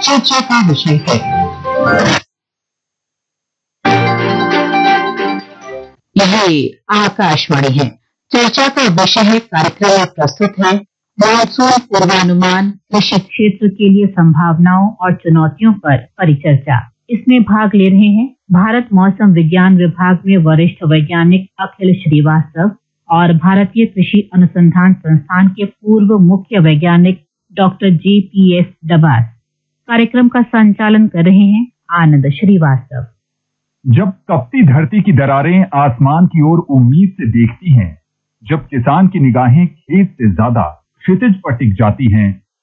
चर्चा का विषय है। यह आकाशवाणी है। चर्चा का विषय है कार्यक्रम में प्रस्तुत है मानसून पूर्वानुमान, कृषि क्षेत्र के लिए संभावनाओं और चुनौतियों पर परिचर्चा। इसमें भाग ले रहे हैं भारत मौसम विज्ञान विभाग में वरिष्ठ वैज्ञानिक अखिल श्रीवास्तव और भारतीय कृषि अनुसंधान संस्थान के पूर्व मुख्य वैज्ञानिक डॉक्टर JPS डबास। कार्यक्रम का संचालन कर रहे हैं आनंद श्रीवास्तव। जब तपती धरती की दरारें आसमान की ओर उम्मीद से देखती हैं, जब किसान की निगाहें खेत से ज्यादा क्षितिज पर टिक जाती हैं,